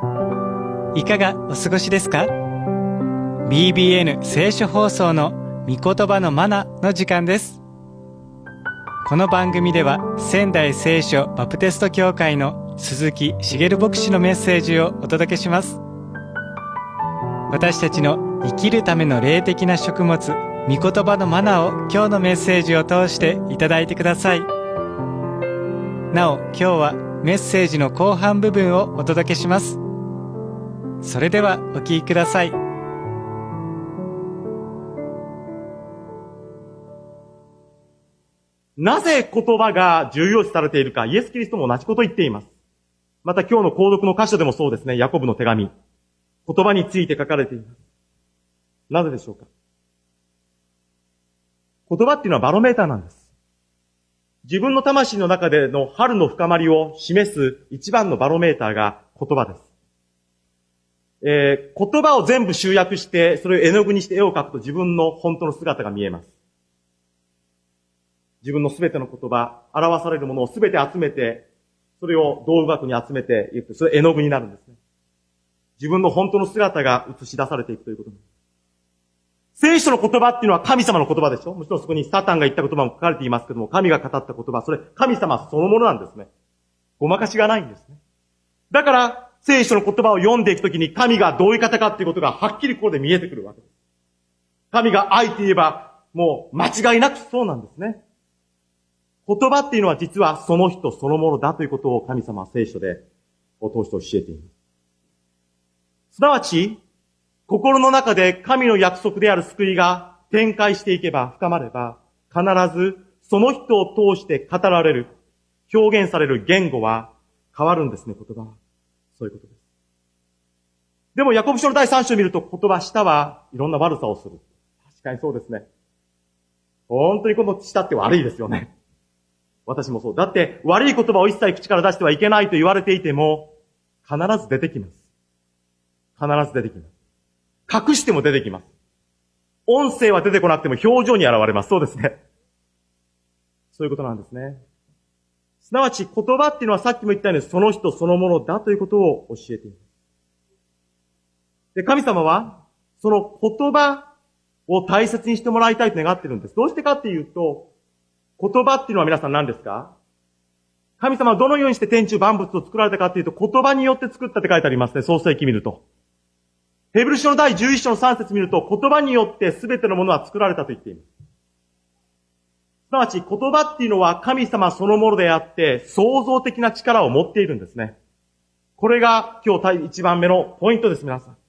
いかがお過ごしですか？ BBN 聖書放送の御言葉のマナの時間です。この番組では仙台聖書バプテスト教会の鈴木茂牧師のメッセージをお届けします。私たちの生きるための霊的な食物、御言葉のマナを今日のメッセージを通していただいてください。なお、今日はメッセージの後半部分をお届けします。それではお聞きください。 なぜ言葉が重要視されているか、イエス・キリストも同じことを言っています。また今日の購読の箇所でもそうですね、ヤコブの手紙。言葉について書かれています。なぜでしょうか？言葉っていうのはバロメーターなんです。自分の魂の中での春の深まりを示す一番のバロメーターが言葉です。言葉を全部集約して、それを絵の具にして絵を描くと自分の本当の姿が見えます。自分のすべての言葉、表されるものをすべて集めて、それを道具学に集めていくと、それ絵の具になるんですね。自分の本当の姿が映し出されていくということです。聖書の言葉っていうのは神様の言葉でしょ？もちろんそこにサタンが言った言葉も書かれていますけども、神が語った言葉、それ神様そのものなんですね。ごまかしがないんですね。だから、聖書の言葉を読んでいくときに神がどういう方かっていうことがはっきりここで見えてくるわけです。神が愛と言えばもう間違いなくそうなんですね。言葉っていうのは実はその人そのものだということを神様は聖書でを通して教えています。すなわち、心の中で神の約束である救いが展開していけば深まれば、必ずその人を通して語られる、表現される言語は変わるんですね、言葉は。そういうことです。でも、ヤコブ書の第3章を見ると、言葉、舌はいろんな悪さをする。確かにそうですね。本当にこの舌って悪いですよね。私もそう。だって、悪い言葉を一切口から出してはいけないと言われていても、必ず出てきます。必ず出てきます。隠しても出てきます。音声は出てこなくても表情に現れます。そうですね。そういうことなんですね。すなわち言葉っていうのはさっきも言ったようにその人そのものだということを教えています。で、神様はその言葉を大切にしてもらいたいと願っているんです。どうしてかっていうと、言葉っていうのは皆さん何ですか？神様はどのようにして天地万物を作られたかっていうと、言葉によって作ったって書いてありますね。創世記見ると。ヘブル書の第11章の3節見ると、言葉によって全てのものは作られたと言っています。すなわち言葉っていうのは神様そのものであって創造的な力を持っているんですね。これが今日一番目のポイントです、皆さん。